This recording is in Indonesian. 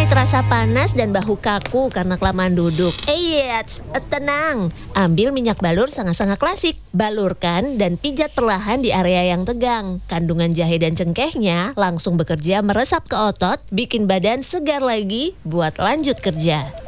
terasa panas dan bahu kaku karena kelamaan duduk? Tenang. Ambil minyak balur sangat-sangat klasik. Balurkan dan pijat perlahan di area yang tegang. Kandungan jahe dan cengkehnya langsung bekerja meresap ke otot, bikin badan segar lagi buat lanjut kerja.